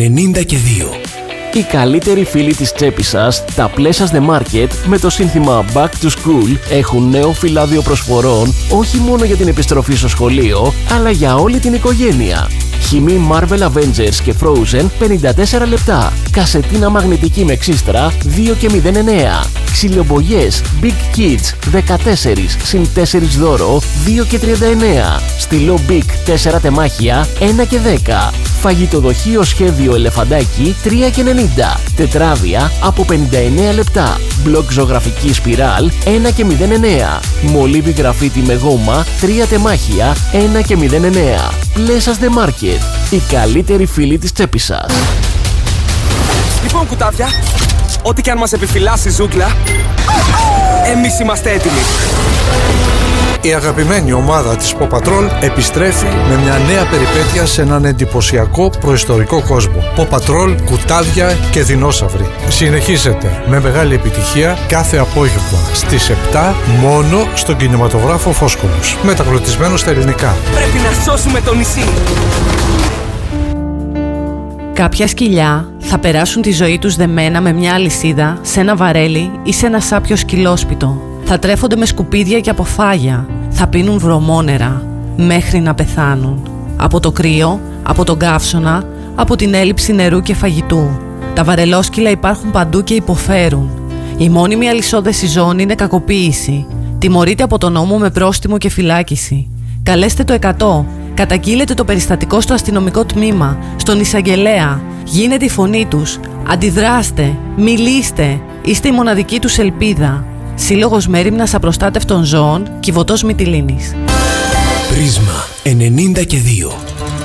92. Οι καλύτεροι φίλοι της τσέπης σας, τα Pleasures The Market, με το σύνθημα Back to School, έχουν νέο φυλάδιο προσφορών όχι μόνο για την επιστροφή στο σχολείο, αλλά για όλη την οικογένεια. Χυμή Marvel Avengers και Frozen 54 λεπτά. Κασετίνα μαγνητική με ξύστρα 2 και 09. Ξυλιομπογιές Big Kids 14 συν 4 δώρο 2 και 39. Στυλό Big 4 τεμάχια 1 και 10. Φαγητοδοχείο σχέδιο ελεφαντάκι 3 και 90. Τετράδια από 59 λεπτά. Μπλοκ ζωγραφική σπιράλ 1 και 09. Μολύβι γραφίτι με γόμα 3 τεμάχια 1 και 09. Pleasures The Market. Οι καλύτεροι φίλοι της τσέπης σας. Λοιπόν κουτάβια, ό,τι και αν μας επιφυλάσει η ζούγκλα, εμείς είμαστε έτοιμοι. Η αγαπημένη ομάδα της Paw Patrol επιστρέφει με μια νέα περιπέτεια σε έναν εντυπωσιακό προϊστορικό κόσμο. Paw Patrol, κουτάδια και δεινόσαυροι. Συνεχίζεται με μεγάλη επιτυχία κάθε απόγευμα στις 7 μόνο στον κινηματογράφο Φόσκολος. Μεταγλωτισμένο στα ελληνικά. Πρέπει να σώσουμε το νησί. Κάποια σκυλιά θα περάσουν τη ζωή τους δεμένα με μια αλυσίδα σε ένα βαρέλι ή σε ένα σάπιο σκυλόσπιτο. Θα τρέφονται με σκουπίδια και αποφάγια. Θα πίνουν βρωμόνερα μέχρι να πεθάνουν. Από το κρύο, από τον καύσωνα, από την έλλειψη νερού και φαγητού. Τα βαρελόσκυλα υπάρχουν παντού και υποφέρουν. Η μόνιμη αλυσόδεση ζώων είναι κακοποίηση. Τιμωρείται από τον νόμο με πρόστιμο και φυλάκιση. Καλέστε το 100. Καταγγείλετε το περιστατικό στο αστυνομικό τμήμα, στον εισαγγελέα. Γίνετε η φωνή τους. Αντιδράστε. Μιλήστε. Είστε η μοναδική τους ελπίδα. Σύλλογος Μέριμνας Απροστάτευτων Ζώων, Κιβωτός Μυτιλήνης. Πρίσμα 92.